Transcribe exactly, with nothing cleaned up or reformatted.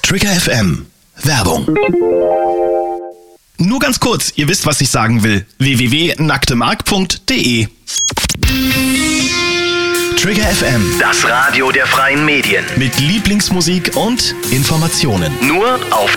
Trigger F M. Werbung. Nur ganz kurz, ihr wisst, was ich sagen will. w w w punkt nacktemark punkt de Trigger F M. Das Radio der freien Medien. Mit Lieblingsmusik und Informationen. Nur auf